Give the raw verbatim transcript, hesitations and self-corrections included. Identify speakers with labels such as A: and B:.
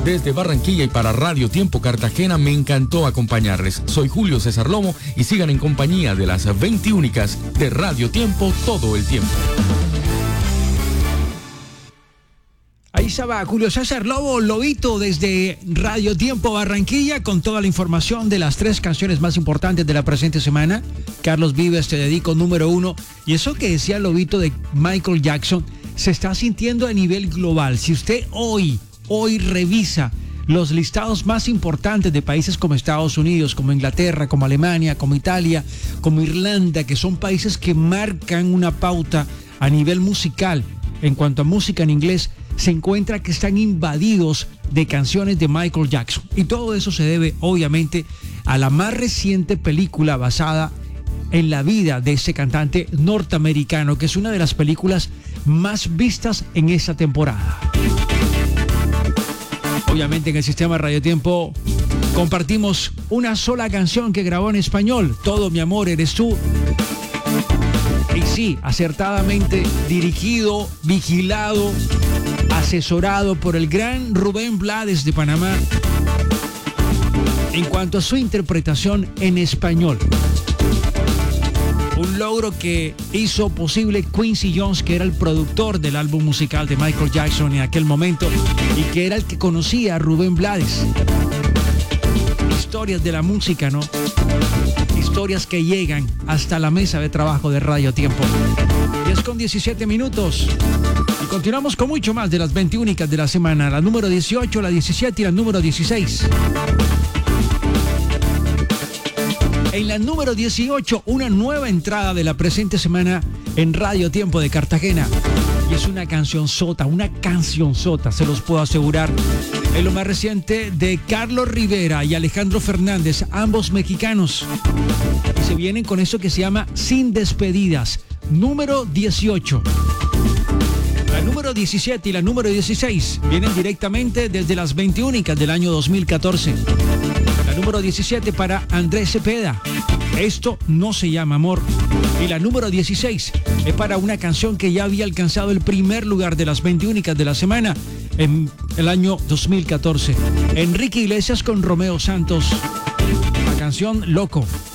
A: Desde Barranquilla y para Radio Tiempo Cartagena me encantó acompañarles. Soy Julio César Lomo y sigan en compañía de las veinte únicas de Radio Tiempo todo el tiempo.
B: Ahí estaba Julio César Lobo, Lobito, desde Radio Tiempo Barranquilla, con toda la información de las tres canciones más importantes de la presente semana. Carlos Vives, Te Dedico, número uno. Y eso que decía Lobito de Michael Jackson, se está sintiendo a nivel global. Si usted hoy, hoy revisa los listados más importantes de países como Estados Unidos, como Inglaterra, como Alemania, como Italia, como Irlanda, que son países que marcan una pauta a nivel musical, en cuanto a música en inglés, se encuentra que están invadidos de canciones de Michael Jackson. Y todo eso se debe, obviamente, a la más reciente película basada en la vida de ese cantante norteamericano, que es una de las películas más vistas en esta temporada. Obviamente en el sistema Radio Tiempo compartimos una sola canción que grabó en español, Todo mi amor eres tú. Y sí, acertadamente dirigido, vigilado, asesorado por el gran Rubén Blades de Panamá en cuanto a su interpretación en español. Un logro que hizo posible Quincy Jones, que era el productor del álbum musical de Michael Jackson en aquel momento y que era el que conocía a Rubén Blades. Historias de la música, ¿no? Historias que llegan hasta la mesa de trabajo de Radio Tiempo. diez con diecisiete minutos. Y continuamos con mucho más de las veinte únicas de la semana. La número dieciocho, la diecisiete y la número dieciséis. En la número dieciocho, una nueva entrada de la presente semana en Radio Tiempo de Cartagena. Y es una cancionzota, una cancionzota, se los puedo asegurar. Es lo más reciente de Carlos Rivera y Alejandro Fernández, ambos mexicanos. Y se vienen con eso que se llama Sin Despedidas, número dieciocho. La número diecisiete y la número dieciséis vienen directamente desde las veinte únicas del año dos mil catorce. La número diecisiete para Andrés Cepeda, Esto no se llama amor. Y la número dieciséis es para una canción que ya había alcanzado el primer lugar de las veinte únicas de la semana en el año dos mil catorce. Enrique Iglesias con Romeo Santos, la canción Loco.